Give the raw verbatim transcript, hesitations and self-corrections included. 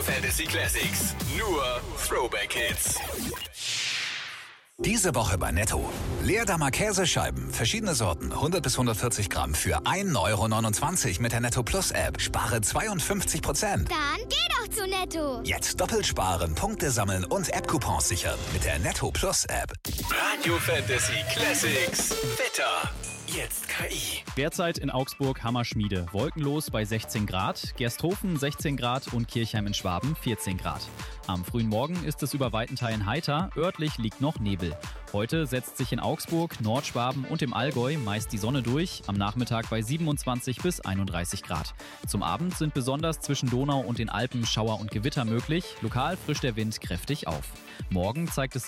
Fantasy Classics. Nur Throwback Hits. Diese Woche bei Netto. Leerdammer Käsescheiben, verschiedene Sorten, hundert bis hundertvierzig Gramm für ein Euro neunundzwanzig mit der Netto Plus App. Spare zweiundfünfzig Prozent. Dann geh doch zu Netto. Jetzt doppelt sparen, Punkte sammeln und App-Coupons sichern mit der Netto Plus App. Radio Fantasy Classics. Wetter. Jetzt K I. Derzeit in Augsburg Hammerschmiede. Wolkenlos bei sechzehn Grad, Gersthofen sechzehn Grad und Kirchheim in Schwaben vierzehn Grad. Am frühen Morgen ist es über weiten Teilen heiter, örtlich liegt noch Nebel. Heute setzt sich in Augsburg, Nordschwaben und im Allgäu meist die Sonne durch, am Nachmittag bei siebenundzwanzig bis einunddreißig Grad. Zum Abend sind besonders zwischen Donau und den Alpen Schauer und Gewitter möglich, lokal frischt der Wind kräftig auf. Morgen zeigt es